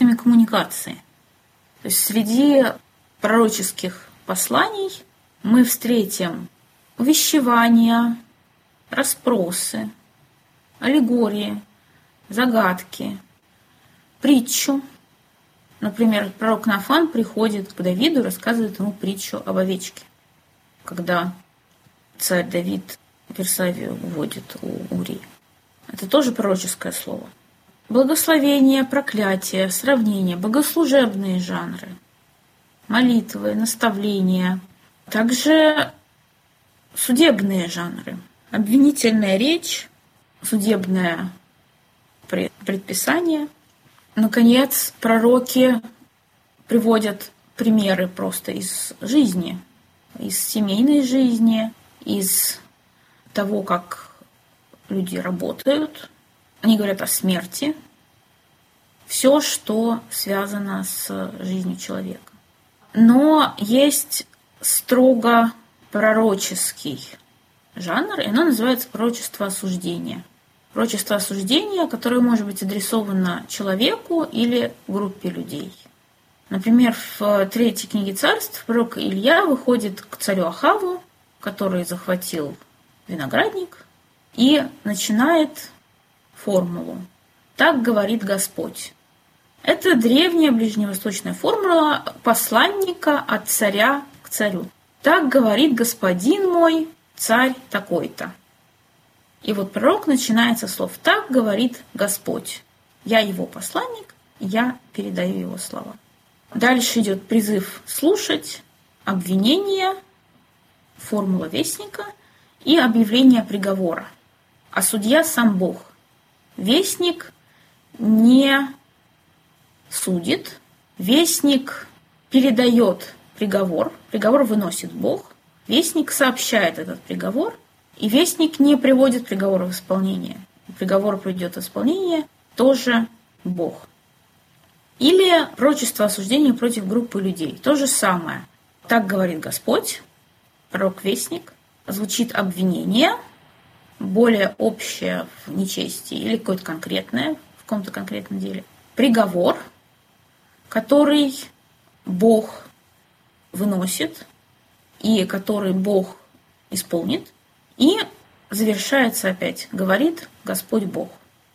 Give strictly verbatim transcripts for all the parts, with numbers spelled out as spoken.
средствами коммуникации. То есть среди пророческих посланий мы встретим увещевания, расспросы, аллегории, загадки, притчу. Например, пророк Нафан приходит к Давиду и рассказывает ему притчу об овечке, когда царь Давид Версавию уводит у Урии. Это тоже пророческое слово. Благословение, проклятие, сравнение, богослужебные жанры, молитвы, наставления. Также судебные жанры. Обвинительная речь, судебное предписание. Наконец, пророки приводят примеры просто из жизни, из семейной жизни, из того, как люди работают. Они говорят о смерти. Все, что связано с жизнью человека. Но есть строго пророческий жанр, и оно называется пророчество осуждения. Пророчество осуждения, которое может быть адресовано человеку или группе людей. Например, в третьей книге Царств пророк Илья выходит к царю Ахаву, который захватил виноградник, и начинает формулу «Так говорит Господь». Это древняя ближневосточная формула посланника от царя к царю. «Так говорит господин мой, царь такой-то». И вот пророк начинает со слов «Так говорит Господь». Я его посланник, я передаю его слова. Дальше идет призыв слушать, обвинение, формула вестника и объявление приговора. А судья сам Бог. Вестник не судит, вестник передает приговор, приговор выносит Бог, вестник сообщает этот приговор, и вестник не приводит приговор в исполнение. Приговор придет в исполнение тоже Бог. Или пророчество осуждения против группы людей. То же самое. Так говорит Господь, пророк-вестник, звучит обвинение, более общее в нечестии или какое-то конкретное, в каком-то конкретном деле. Приговор, который Бог выносит и который Бог исполнит. И завершается опять, говорит Господь Бог.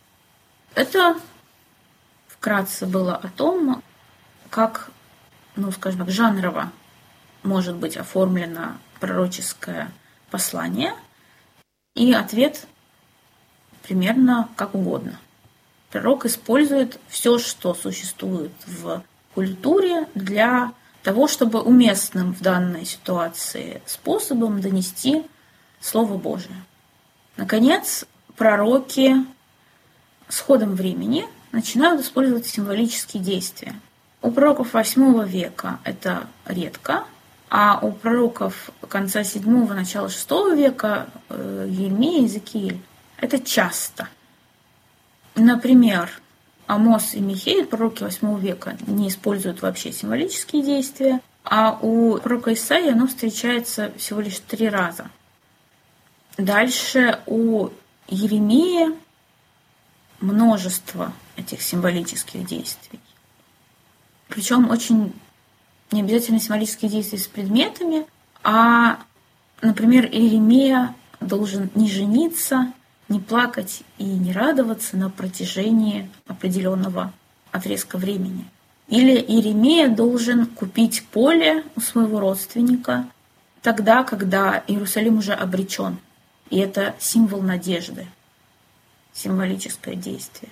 Это вкратце было о том, как, ну, скажем так, жанрово может быть оформлено пророческое послание, и ответ примерно как угодно. Пророк использует все, что существует в культуре для того, чтобы уместным в данной ситуации способом донести Слово Божие. Наконец, пророки с ходом времени начинают использовать символические действия. У пророков восьмого века это редко, а у пророков конца седьмого, начала шестого века, Иеремия, Иезекииль, это часто. Например, Амос и Михея, пророки восьмого века, не используют вообще символические действия, а у пророка Исаии оно встречается всего лишь три раза. Дальше у Иеремии множество этих символических действий. Причем очень не обязательно символические действия с предметами, а, например, Иеремия должен не жениться, не плакать и не радоваться на протяжении определенного отрезка времени. Или Иеремия должен купить поле у своего родственника тогда, когда Иерусалим уже обречен. И это символ надежды, символическое действие.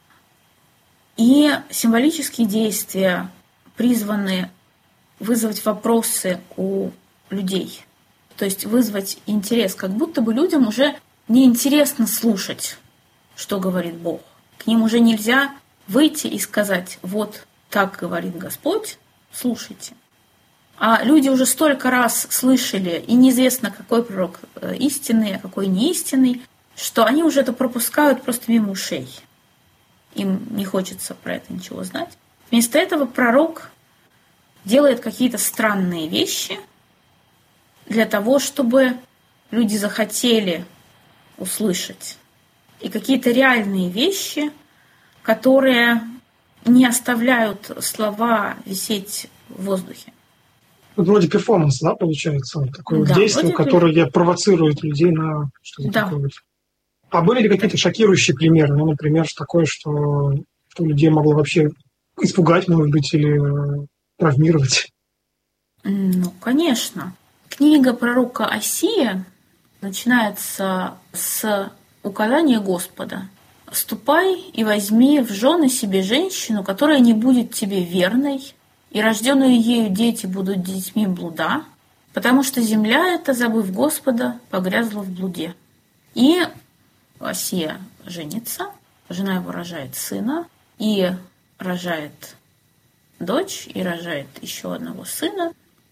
И символические действия призваны вызвать вопросы у людей, то есть вызвать интерес, как будто бы людям уже неинтересно слушать, что говорит Бог. К ним уже нельзя выйти и сказать: вот так говорит Господь, слушайте. А люди уже столько раз слышали, и неизвестно, какой пророк истинный, а какой неистинный, что они уже это пропускают просто мимо ушей. Им не хочется про это ничего знать. Вместо этого пророк делает какие-то странные вещи для того, чтобы люди захотели услышать. И какие-то реальные вещи, которые не оставляют слова висеть в воздухе. Вот вроде перформанс, да, получается? Такое Да, действие, вроде которое провоцирует людей на что-то Да. такое. А были ли какие-то шокирующие примеры? Ну, например, такое, что, что людей могло вообще испугать, может быть, или э, травмировать? Ну, конечно. Книга пророка Осия начинается с указания Господа. «Ступай и возьми в жены себе женщину, которая не будет тебе верной, и рожденные ею дети будут детьми блуда, потому что земля эта, забыв Господа, погрязла в блуде». И Осия женится, жена его рожает сына, и рожает дочь, и рожает еще одного сына,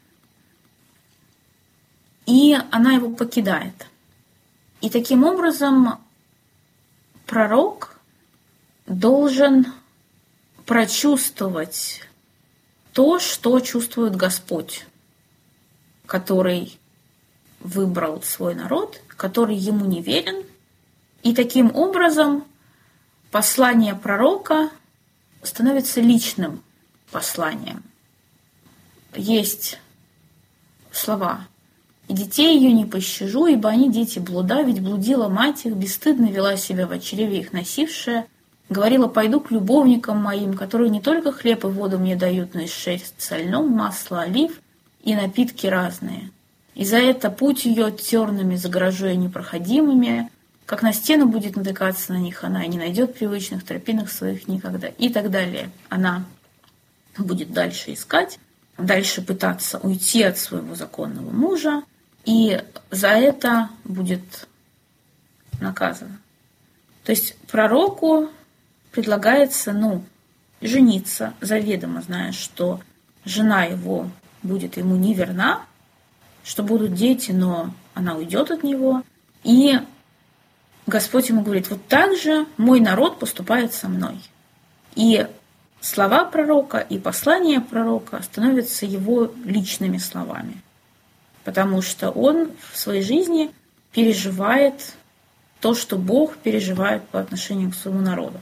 и она его покидает. И таким образом пророк должен прочувствовать то, что чувствует Господь, который выбрал свой народ, который ему не верен. И таким образом послание пророка становится личным посланием. Есть слова: «И детей ее не пощажу, ибо они дети блуда, ведь блудила мать их, бесстыдно вела себя в чреве их носившая, говорила: пойду к любовникам моим, которые не только хлеб и воду мне дают, но и шерсть сольном, масло, олив и напитки разные. И за это путь ее тернами загорожу я непроходимыми, как на стену будет натыкаться на них она, и не найдет привычных тропинок своих никогда». И так далее. Она будет дальше искать, дальше пытаться уйти от своего законного мужа, и за это будет наказана. То есть пророку предлагается, ну, жениться, заведомо зная, что жена его будет ему неверна, что будут дети, но она уйдет от него. И Господь ему говорит: вот так же мой народ поступает со мной. И слова пророка и послания пророка становятся его личными словами, потому что он в своей жизни переживает то, что Бог переживает по отношению к своему народу.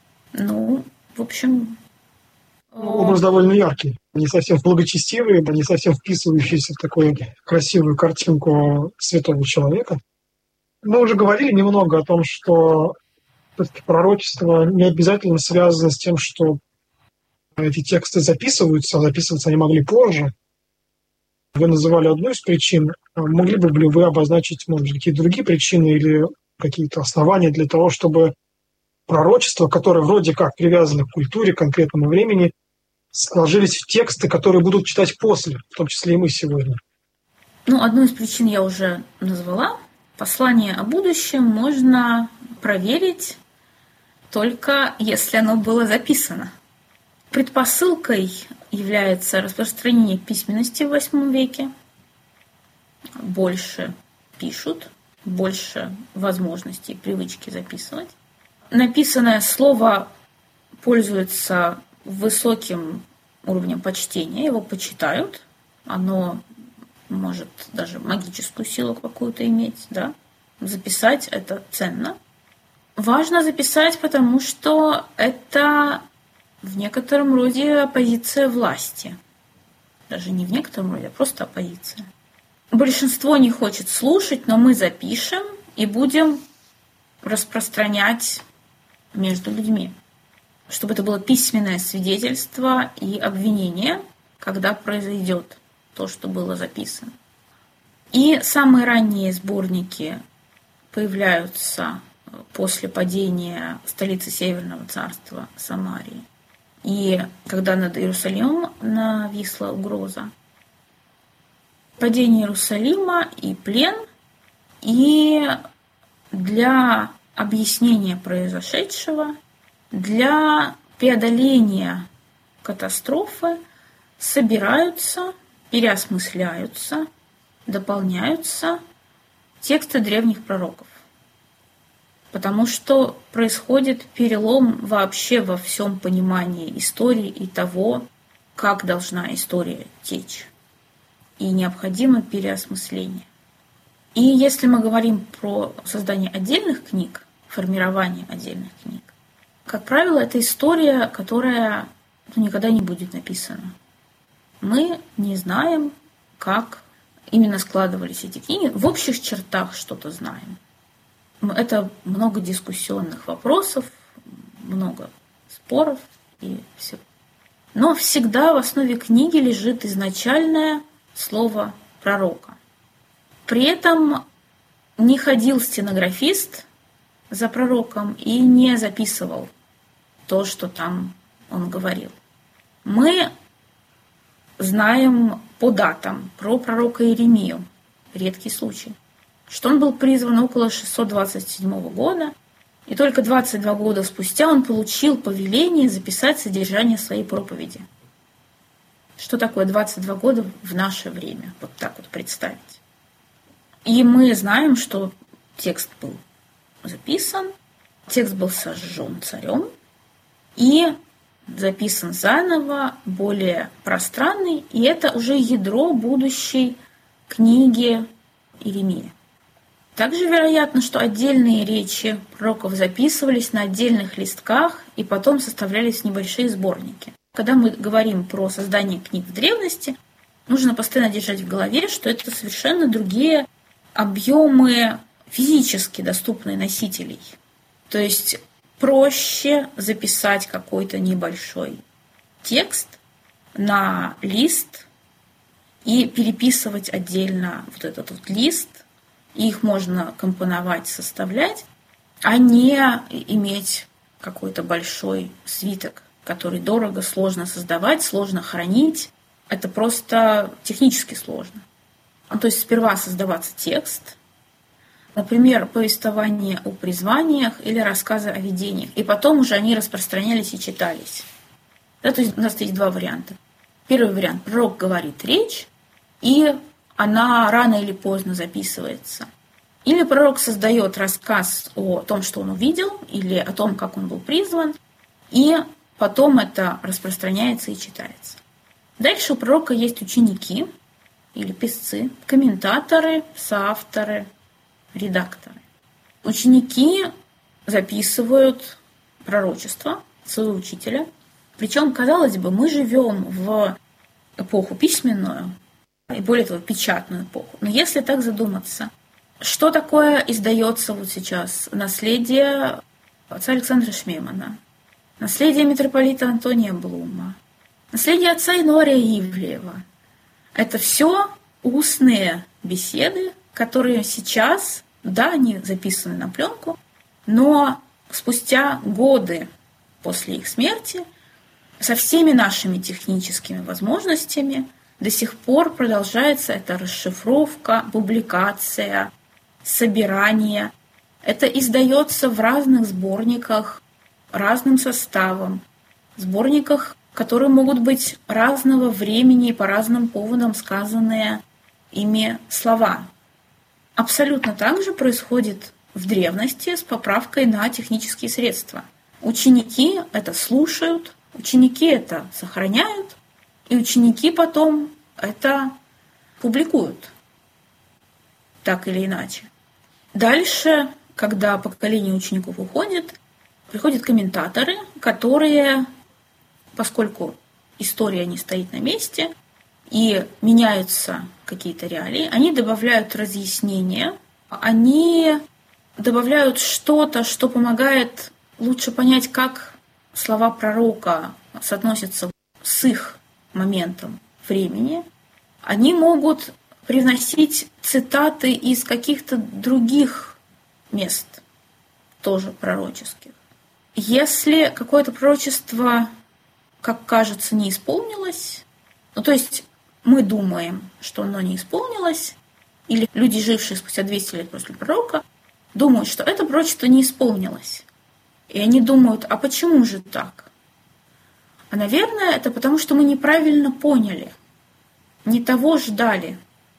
Ну, в общем... Образ довольно яркий, не совсем благочестивый, не совсем вписывающийся в такую красивую картинку святого человека. Мы уже говорили немного о том, что пророчество не обязательно связано с тем, что эти тексты записываются, а записываться они могли позже. Вы называли одну из причин. Могли бы ли вы обозначить, может быть, какие-то другие причины или какие-то основания для того, чтобы пророчества, которые вроде как привязаны к культуре, к конкретному времени, сложились в тексты, которые будут читать после, в том числе и мы сегодня? Ну, одну из причин я уже назвала. Послание о будущем можно проверить только если оно было записано. Предпосылкой является распространение письменности в восьмом веке. Больше пишут, больше возможностей, привычки записывать. Написанное слово пользуется высоким уровнем почтения, его почитают. Оно может даже магическую силу какую-то иметь, да. Записать — это ценно. Важно записать, потому что это в некотором роде оппозиция власти. Даже не в некотором роде, а просто оппозиция. Большинство не хочет слушать, но мы запишем и будем распространять между людьми, чтобы это было письменное свидетельство и обвинение, когда произойдет то, что было записано. И самые ранние сборники появляются после падения столицы Северного царства Самарии. И когда над Иерусалимом нависла угроза. Падение Иерусалима и плен. И для объяснения произошедшего, для преодоления катастрофы собираются, переосмысляются, дополняются тексты древних пророков. Потому что происходит перелом вообще во всем понимании истории и того, как должна история течь. И необходимо переосмысление. И если мы говорим про создание отдельных книг, формирование отдельных книг, как правило, это история, которая ну, никогда не будет написана. Мы не знаем, как именно складывались эти книги. В общих чертах что-то знаем. Это много дискуссионных вопросов, много споров и всего. Но всегда в основе книги лежит изначальное слово пророка. При этом не ходил стенографист за пророком и не записывал то, что там он говорил. Мы знаем по датам про пророка Иеремию, редкий случай, что он был призван около шестьсот двадцать седьмого года, и только двадцать два года спустя он получил повеление записать содержание своей проповеди. Что такое двадцать два года в наше время? Вот так вот представить. И мы знаем, что текст был записан, текст был сожжен царем и записан заново, более пространный, и это уже ядро будущей книги Иеремии. Также вероятно, что отдельные речи пророков записывались на отдельных листках и потом составлялись в небольшие сборники. Когда мы говорим про создание книг в древности, нужно постоянно держать в голове, что это совершенно другие объемы физически доступные носителей. То есть проще записать какой-то небольшой текст на лист и переписывать отдельно вот этот вот лист. Их можно компоновать, составлять, а не иметь какой-то большой свиток, который дорого, сложно создавать, сложно хранить. Это просто технически сложно. То есть сперва создаваться текст, например, повествование о призваниях или рассказы о видениях, и потом уже они распространялись и читались. Да, то есть у нас есть два варианта. Первый вариант – пророк говорит речь, и она рано или поздно записывается. Или пророк создает рассказ о том, что он увидел, или о том, как он был призван, и потом это распространяется и читается. Дальше у пророка есть ученики или писцы, комментаторы, соавторы, редакторы. Ученики записывают пророчество своего учителя. Причем, казалось бы, мы живем в эпоху письменную, и более того, печатную эпоху. Но если так задуматься, что такое издается вот сейчас? Наследие отца Александра Шмемана, наследие митрополита Антония Блума, наследие отца Инуария Ивлеева. Это все устные беседы, которые сейчас, да, они записаны на пленку, но спустя годы после их смерти со всеми нашими техническими возможностями до сих пор продолжается эта расшифровка, публикация, собирание. Это издается в разных сборниках, разным составом, сборниках, которые могут быть разного времени и по разным поводам сказанные ими слова. Абсолютно так же происходит в древности с поправкой на технические средства. Ученики это слушают, ученики это сохраняют, и ученики потом это публикуют, так или иначе. Дальше, когда поколение учеников уходит, приходят комментаторы, которые, поскольку история не стоит на месте и меняются какие-то реалии, они добавляют разъяснения, они добавляют что-то, что помогает лучше понять, как слова пророка соотносятся с их моментом времени. Они могут привносить цитаты из каких-то других мест, тоже пророческих. Если какое-то пророчество, как кажется, не исполнилось, ну, то есть мы думаем, что оно не исполнилось, или люди, жившие спустя двести лет после пророка, думают, что это пророчество не исполнилось. И они думают, а почему же так? А, наверное, это потому, что мы неправильно поняли, не того ждали,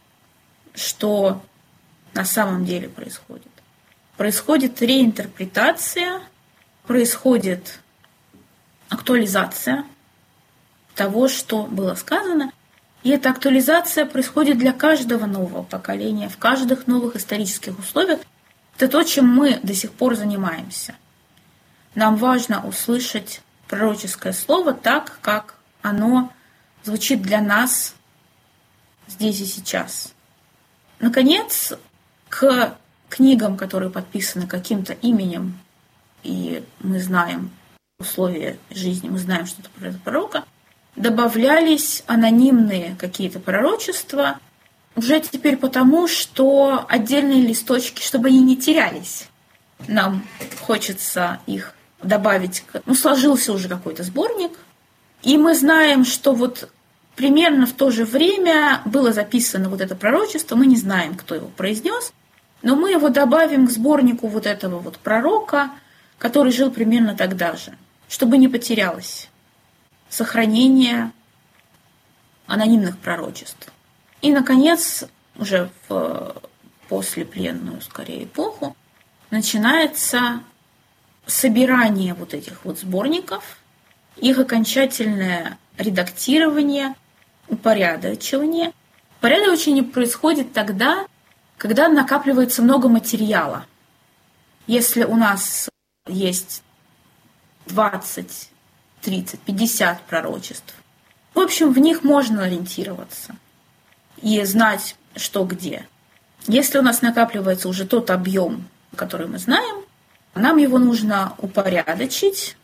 что на самом деле происходит. Происходит реинтерпретация, происходит актуализация того, что было сказано. И эта актуализация происходит для каждого нового поколения, в каждых новых исторических условиях. Это то, чем мы до сих пор занимаемся. Нам важно услышать пророческое слово так, как оно звучит для нас здесь и сейчас. Наконец, к книгам, которые подписаны каким-то именем, и мы знаем условия жизни, мы знаем что-то про этого пророка, добавлялись анонимные какие-то пророчества, уже теперь потому, что отдельные листочки, чтобы они не терялись, нам хочется их добавить. Ну, сложился уже какой-то сборник, и мы знаем, что вот примерно в то же время было записано вот это пророчество, мы не знаем, кто его произнес, но мы его добавим к сборнику вот этого вот пророка, который жил примерно тогда же, чтобы не потерялось сохранение анонимных пророчеств. И, наконец, уже в послепленную, скорее, эпоху начинается собирание вот этих вот сборников, их окончательное редактирование, упорядочивание. Упорядочивание происходит тогда, когда накапливается много материала. Если у нас есть двадцать, тридцать, пятьдесят пророчеств, в общем, в них можно ориентироваться и знать, что где. Если у нас накапливается уже тот объем, который мы знаем, нам его нужно упорядочить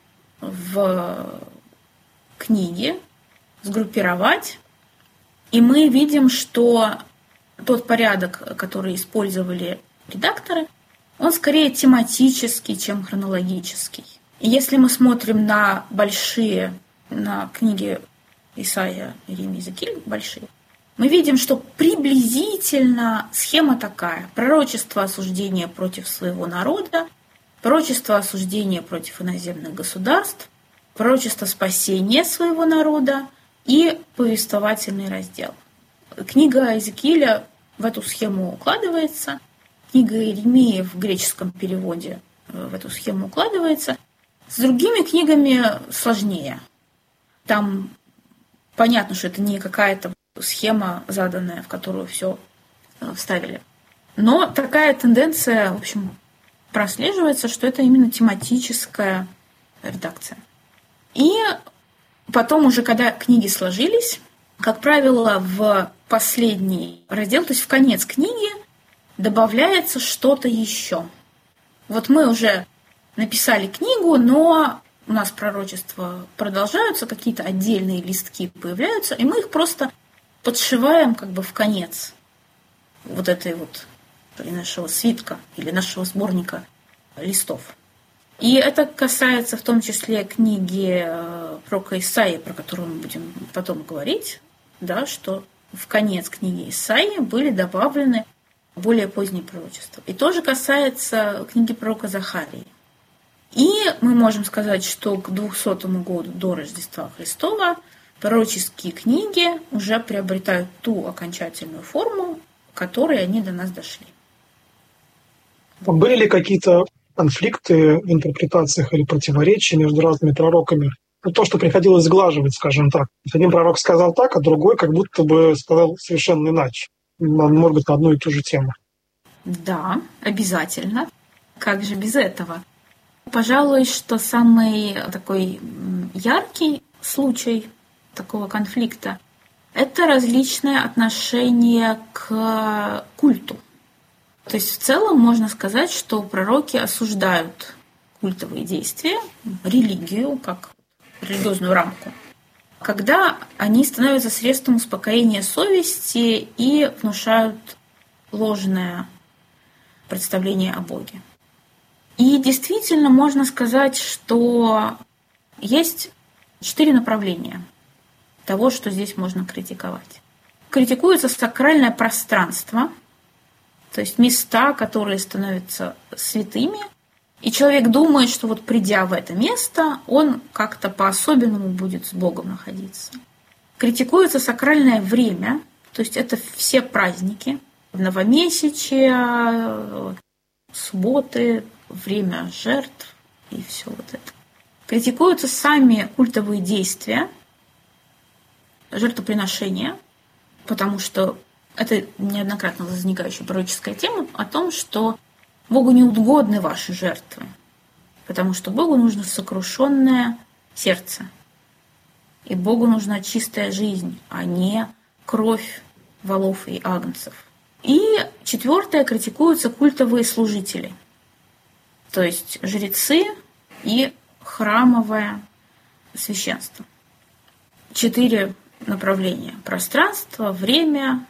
в книге, сгруппировать. И мы видим, что тот порядок, который использовали редакторы, он скорее тематический, чем хронологический. И если мы смотрим на большие, на книги Исаия, Иеремия, Иезекииль, большие, мы видим, что приблизительно схема такая. Пророчество осуждения против своего народа, пророчество осуждения против иноземных государств, пророчество спасения своего народа и повествовательный раздел. Книга Иезекииля в эту схему укладывается, книга Иеремии в греческом переводе в эту схему укладывается. С другими книгами сложнее. Там понятно, что это не какая-то схема заданная, в которую все вставили. Но такая тенденция, в общем, прослеживается, что это именно тематическая редакция. И потом уже, когда книги сложились, как правило, в последний раздел, то есть в конец книги, добавляется что-то еще. Вот мы уже написали книгу, но у нас пророчества продолжаются, какие-то отдельные листки появляются, и мы их просто подшиваем как бы в конец вот этой вот нашего свитка или нашего сборника листов. И это касается в том числе книги пророка Исаии, про которую мы будем потом говорить, да, что в конец книги Исаии были добавлены более поздние пророчества. И тоже касается книги пророка Захарии. И мы можем сказать, что к двухсотому году до Рождества Христова пророческие книги уже приобретают ту окончательную форму, к которой они до нас дошли. Были ли какие-то конфликты в интерпретациях или противоречия между разными пророками? Ну, то, что приходилось сглаживать, скажем так. Один пророк сказал так, а другой как будто бы сказал совершенно иначе. Может быть, на одну и ту же тему. Да, обязательно. Как же без этого? Пожалуй, что самый такой яркий случай такого конфликта – это различное отношение к культу. То есть в целом можно сказать, что пророки осуждают культовые действия, религию как религиозную рамку, когда они становятся средством успокоения совести и внушают ложное представление о Боге. И действительно можно сказать, что есть четыре направления того, что здесь можно критиковать. Критикуется сакральное пространство, то есть места, которые становятся святыми, и человек думает, что вот придя в это место, он как-то по-особенному будет с Богом находиться. Критикуется сакральное время, то есть это все праздники, новомесячия, субботы, время жертв и все вот это. Критикуются сами культовые действия, жертвоприношения, потому что это неоднократно возникающая пророческая тема о том, что Богу не угодны ваши жертвы. потому что Богу нужно сокрушенное сердце. И Богу нужна чистая жизнь, а не кровь волов и агнцев. И четвертое, критикуются культовые служители, то есть жрецы и храмовое священство. Четыре направления: пространство, время,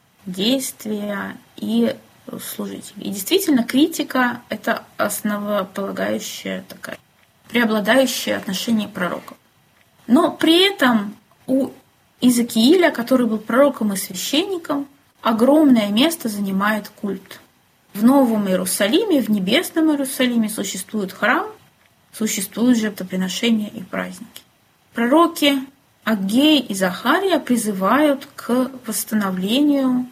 действие и служители. И действительно, критика – это основополагающее такое, преобладающее отношение пророков. Но при этом у Иезекииля, который был пророком и священником, огромное место занимает культ. В Новом Иерусалиме, в Небесном Иерусалиме существует храм, существуют жертвоприношения и праздники. Пророки Аггей и Захария призывают к восстановлению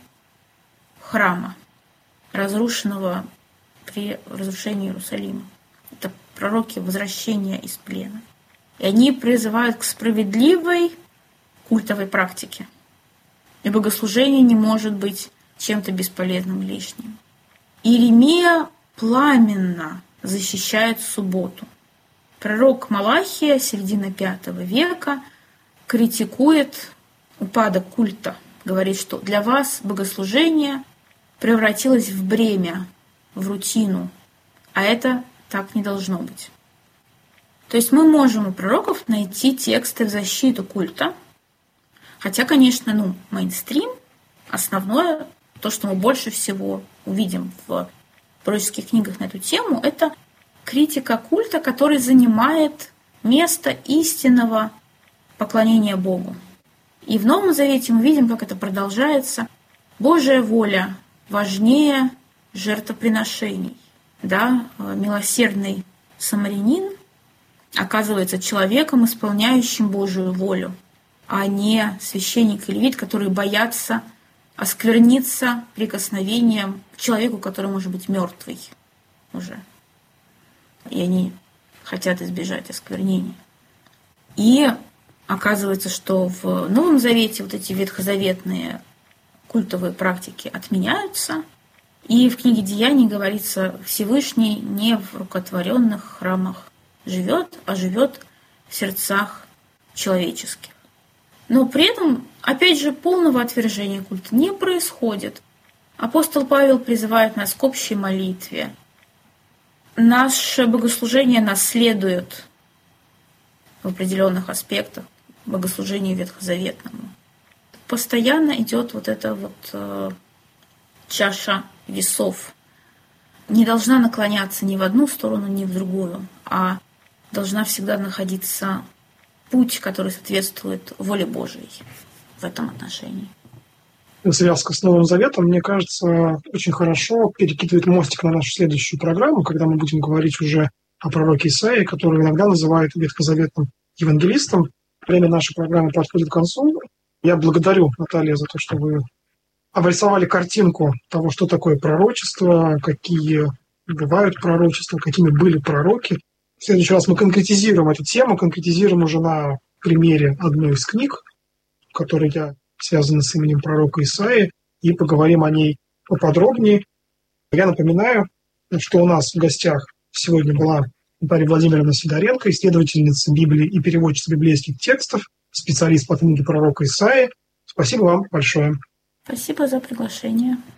храма, разрушенного при разрушении Иерусалима. Это пророки возвращения из плена. И они призывают к справедливой культовой практике. И богослужение не может быть чем-то бесполезным, лишним. Иеремия пламенно защищает субботу. Пророк Малахия, середина пятого века, критикует упадок культа. Говорит, что для вас богослужение превратилось в бремя, в рутину, а это так не должно быть. То есть мы можем у пророков найти тексты в защиту культа, хотя, конечно, ну, мейнстрим, основное, то, что мы больше всего увидим в пророческих книгах на эту тему, это критика культа, который занимает место истинного поклонения Богу. И в Новом Завете мы видим, как это продолжается. Божья воля важнее жертвоприношений. Да? Милосердный самарянин оказывается человеком, исполняющим Божию волю, а не священник и левит, которые боятся оскверниться прикосновением к человеку, который может быть мертвый уже. И они хотят избежать осквернения. И оказывается, что в Новом Завете вот эти ветхозаветные культовые практики отменяются. И в книге Деяний говорится, Всевышний не в рукотворенных храмах живет, а живет в сердцах человеческих. Но при этом, опять же, полного отвержения культа не происходит. Апостол Павел призывает нас к общей молитве. Наше богослужение наследует в определенных аспектах богослужению ветхозаветному. Постоянно идет вот эта вот э, чаша весов. Не должна наклоняться ни в одну сторону, ни в другую, а должна всегда находиться путь, который соответствует воле Божией в этом отношении. Связка с Новым Заветом, мне кажется, очень хорошо перекидывает мостик на нашу следующую программу, когда мы будем говорить уже о пророке Исаии, которого иногда называют ветхозаветным евангелистом. Время нашей программы подходит к концу. Я благодарю, Наталья, за то, что вы обрисовали картинку того, что такое пророчество, какие бывают пророчества, какими были пророки. В следующий раз мы конкретизируем эту тему, конкретизируем уже на примере одной из книг, которая связана с именем пророка Исаии, и поговорим о ней поподробнее. Я напоминаю, что у нас в гостях сегодня была Наталья Владимировна Сидоренко, исследовательница Библии и переводчица библейских текстов, специалист по книге пророка Исаии. Спасибо вам большое. Спасибо за приглашение.